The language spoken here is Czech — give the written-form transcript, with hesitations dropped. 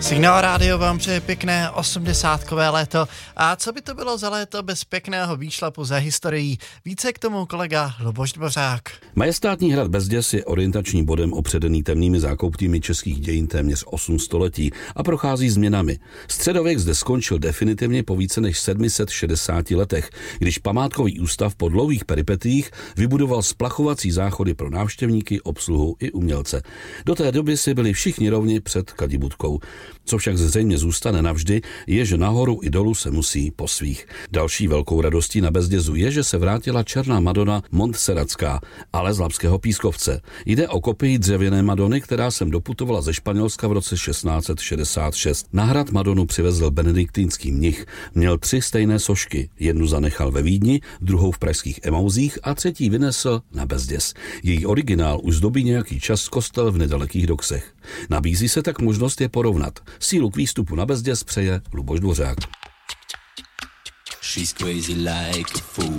Signál rádio vám přeje pěkné 80kové léto. A co by to bylo za léto bez pěkného výšlapu za historií? Více k tomu kolega Luboš Dvořák. Majestátní hrad Bezděz je orientačním bodem opředený temnými zákoutími českých dějin téměř 8 století a prochází změnami. Středověk zde skončil definitivně po více než 760 letech, když památkový ústav po dlouhých peripetiích vybudoval splachovací záchody pro návštěvníky, obsluhu i umělce. Do té doby si byli všichni rovni před kadibudkou. Co však zřejmě zůstane navždy, je, že nahoru i dolů se musí po svých. Další velkou radostí na Bezdězu je, že se vrátila černá Madona Montserratská, ale z Labského pískovce. Jde o kopii dřevěné Madony, která sem doputovala ze Španělska v roce 1666. Na hrad Madonu přivezl benediktínský mnich, měl 3 stejné sošky. Jednu zanechal ve Vídni, druhou v pražských Emauzích a třetí vynesl na Bezděz. Její originál už zdobí nějaký čas kostel v nedalekých Doksech. Nabízí se tak možnost je porovnat. Sílu k výstupu na Bezděz přeje Luboš Dvořák.